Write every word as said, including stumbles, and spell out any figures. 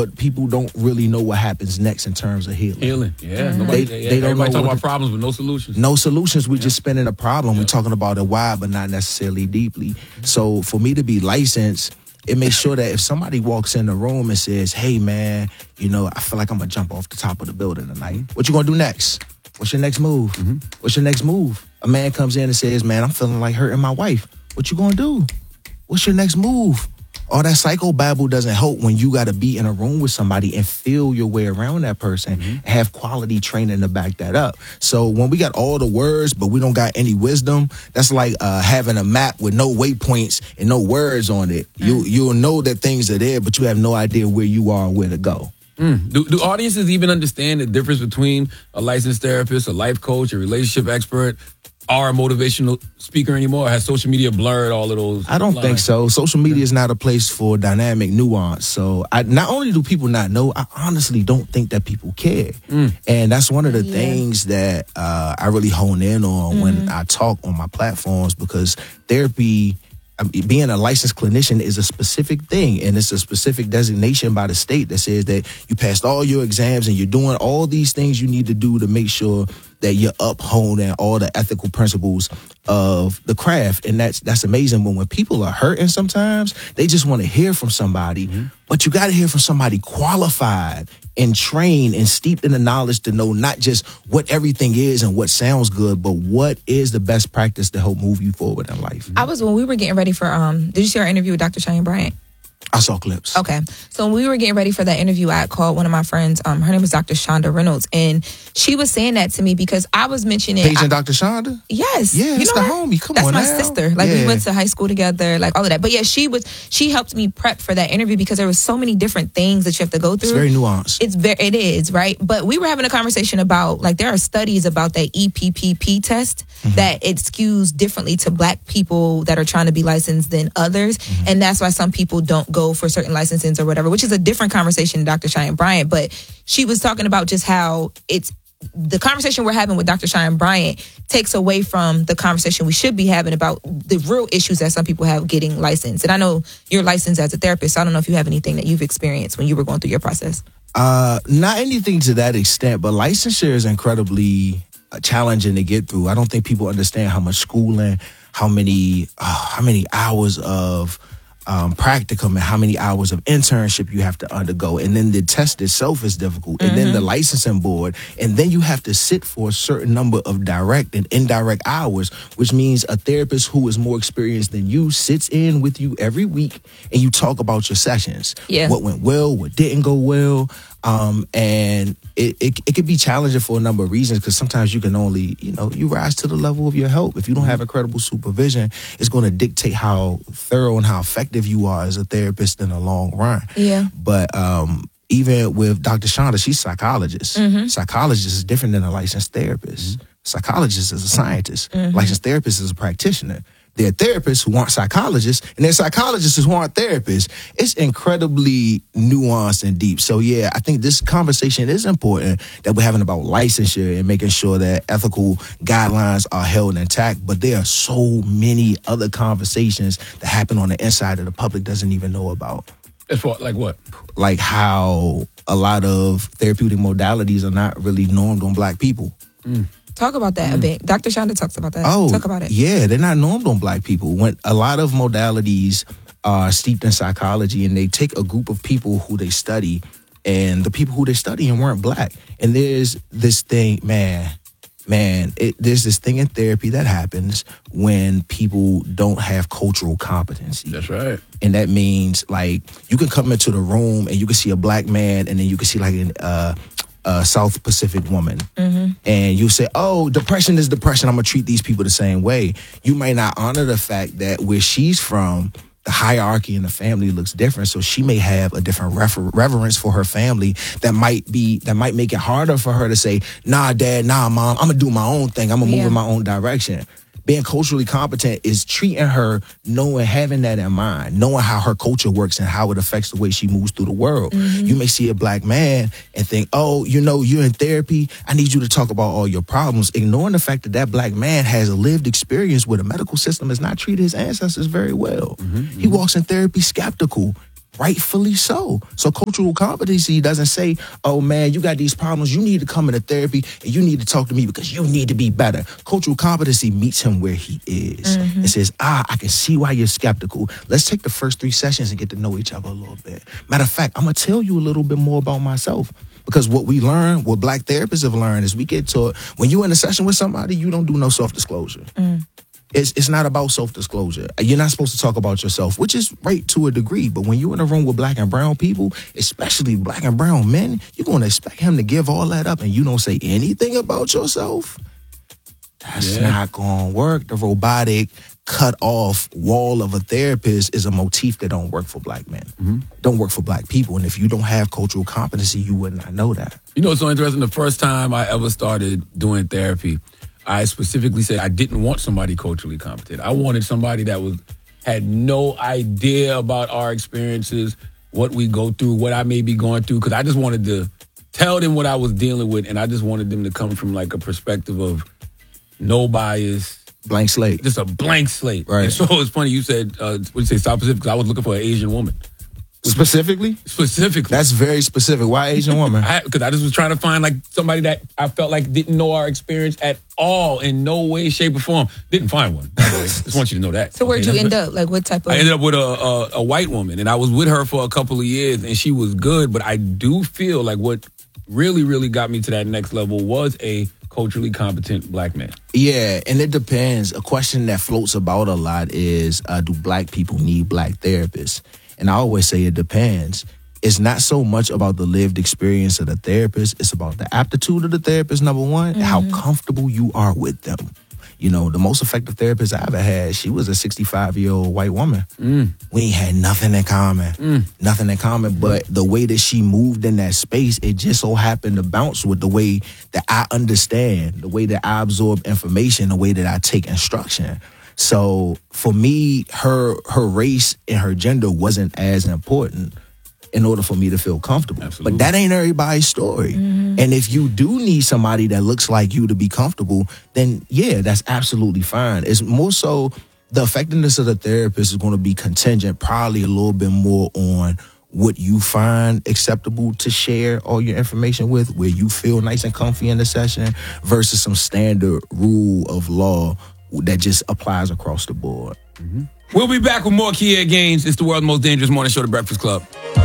but people don't really know what happens next in terms of healing. Healing, yeah. Mm-hmm. Nobody, they, yeah, they don't everybody know talking about the, problems with no solutions. No solutions. We're yeah. just spinning a problem. Yeah. We're talking about a why, but not necessarily deeply. So for me to be licensed, it makes sure that if somebody walks in the room and says, hey, man, you know, I feel like I'm going to jump off the top of the building tonight. Mm-hmm. What you going to do next? What's your next move? Mm-hmm. What's your next move? A man comes in and says, man, I'm feeling like hurting my wife. What you going to do? What's your next move? All that psychobabble doesn't help when you got to be in a room with somebody and feel your way around that person mm-hmm. and have quality training to back that up. So when we got all the words, but we don't got any wisdom, that's like uh, having a map with no waypoints and no words on it. Mm. You, you'll know that things are there, but you have no idea where you are and where to go. Mm. Do, do audiences even understand the difference between a licensed therapist, a life coach, a relationship expert, or a motivational speaker anymore? Or has social media blurred all of those I don't lines? think so. Social media is not a place for dynamic nuance. So I, not only do people not know, I honestly don't think that people care. Mm. And that's one of the yeah. things that uh, I really hone in on mm-hmm. when I talk on my platforms, because therapy, being a licensed clinician is a specific thing, and it's a specific designation by the state that says that you passed all your exams and you're doing all these things you need to do to make sure that you're upholding all the ethical principles of the craft. And that's that's amazing. But when people are hurting sometimes, they just want to hear from somebody. Mm-hmm. But you got to hear from somebody qualified and trained and steeped in the knowledge to know not just what everything is and what sounds good, but what is the best practice to help move you forward in life. I was, when we were getting ready for, um, did you see our interview with Doctor Cheyenne Bryant? I saw clips. Okay. So when we were getting ready for that interview, I called one of my friends. Um, her name was Doctor Shonda Reynolds. And she was saying that to me because I was mentioning... Patient Doctor Shonda? Yes. Yeah, it's the homie. Come That's on my now. sister. Like, yeah. we went to high school together, like all of that. But yeah, she was, she helped me prep for that interview because there was so many different things that you have to go through. It's very nuanced. It's very, it is, right? But we were having a conversation about, like, there are studies about that E P P P test mm-hmm. that it skews differently to Black people that are trying to be licensed than others. Mm-hmm. And that's why some people don't go for certain licenses or whatever, which is a different conversation than Doctor Cheyenne Bryant. But she was talking about just how it's the conversation we're having with Doctor Cheyenne Bryant takes away from the conversation we should be having about the real issues that some people have getting licensed. And I know you're licensed as a therapist, so I don't know if you have anything that you've experienced when you were going through your process. Uh, not anything to that extent, but licensure is incredibly challenging to get through. I don't think people understand how much schooling, how many, uh, how many hours of Um, practicum and how many hours of internship you have to undergo. And then the test itself is difficult. Mm-hmm. And then the licensing board. And then you have to sit for a certain number of direct and indirect hours, which means a therapist who is more experienced than you sits in with you every week and you talk about your sessions. Yeah. What went well, what didn't go well. Um, and it, it, it can be challenging for a number of reasons, because sometimes you can only, you know, you rise to the level of your help. If you don't have incredible supervision, it's going to dictate how thorough and how effective you are as a therapist in the long run. Yeah. But um, even with Doctor Shonda, she's a psychologist. Mm-hmm. Psychologist is different than a licensed therapist. Mm-hmm. Psychologist is a scientist. Mm-hmm. Licensed therapist is a practitioner. There are therapists who aren't psychologists, and there are psychologists who aren't therapists. It's incredibly nuanced and deep. So, yeah, I think this conversation is important that we're having about licensure and making sure that ethical guidelines are held intact. But there are so many other conversations that happen on the inside that the public doesn't even know about. As what? Like what? Like how a lot of therapeutic modalities are not really normed on Black people. Mm. Talk about that mm. a bit. Doctor Shonda talks about that. Oh, Talk about it. Yeah, they're not normed on Black people. When a lot of modalities are steeped in psychology, and they take a group of people who they study, and the people who they're studying weren't Black. And there's this thing, man, man, it, there's this thing in therapy that happens when people don't have cultural competency. That's right. And that means, like, you can come into the room and you can see a Black man, and then you can see like an uh a South Pacific woman, mm-hmm. and you say, oh, depression is depression, I'm gonna treat these people the same way. You may not honor the fact that where she's from, the hierarchy in the family looks different, so she may have a different refer- reverence for her family that might be that might make it harder for her to say, nah, dad, nah, mom, I'm gonna do my own thing, I'm gonna yeah. move in my own direction. Being culturally competent is treating her, knowing, having that in mind, knowing how her culture works and how it affects the way she moves through the world. Mm-hmm. You may see a Black man and think, oh, you know, you're in therapy, I need you to talk about all your problems, ignoring the fact that that Black man has a lived experience where the medical system has not treated his ancestors very well. Mm-hmm. He walks in therapy skeptical, rightfully so. So cultural competency doesn't say, oh man, you got these problems, you need to come into therapy and you need to talk to me because you need to be better. Cultural competency meets him where he is. Mm-hmm. It says, ah, I can see why you're skeptical. Let's take the first three sessions and get to know each other a little bit. Matter of fact, I'm going to tell you a little bit more about myself. Because what we learn, what black therapists have learned is we get taught, when you're in a session with somebody, you don't do no self-disclosure. Mm. It's it's not about self-disclosure. You're not supposed to talk about yourself, which is right to a degree. But when you're in a room with black and brown people, especially black and brown men, you're going to expect him to give all that up and you don't say anything about yourself? That's yeah. not going to work. The robotic, cut off wall of a therapist is a motif that don't work for black men. Mm-hmm. Don't work for black people. And if you don't have cultural competency, you would not know that. You know, it's so interesting. The first time I ever started doing therapy, I specifically said I didn't want somebody culturally competent. I wanted somebody that was had no idea about our experiences, what we go through, what I may be going through, because I just wanted to tell them what I was dealing with, and I just wanted them to come from like a perspective of no bias. Blank slate. Just a blank slate. Right. And so it's funny you said, uh, what did you say, South Pacific? Because I was looking for an Asian woman. Specifically? Specifically. That's very specific. Why Asian woman? Because I, I just was trying to find like somebody that I felt like didn't know our experience at all, in no way, shape, or form. Didn't find one. By the way. Just want you to know that. So where'd okay, you end up? Like what type of? I ended up with a, a a white woman, and I was with her for a couple of years, and she was good. But I do feel like what really, really got me to that next level was a culturally competent black man. Yeah, and it depends. A question that floats about a lot is, uh, do black people need black therapists? And I always say it depends. It's not so much about the lived experience of the therapist. It's about the aptitude of the therapist, number one, mm-hmm. and how comfortable you are with them. You know, the most effective therapist I ever had, she was a sixty-five-year-old white woman. Mm. We ain't had nothing in common. Mm. Nothing in common. But the way that she moved in that space, it just so happened to bounce with the way that I understand, the way that I absorb information, the way that I take instruction. So for me, her her race and her gender wasn't as important in order for me to feel comfortable. Absolutely. But that ain't everybody's story. Mm-hmm. And if you do need somebody that looks like you to be comfortable, then yeah, that's absolutely fine. It's more so the effectiveness of the therapist is going to be contingent, probably a little bit more on what you find acceptable to share all your information with, where you feel nice and comfy in the session, versus some standard rule of law that just applies across the board. Mm-hmm. We'll be back with more Kia Gaines. It's the world's most dangerous morning show, The Breakfast Club.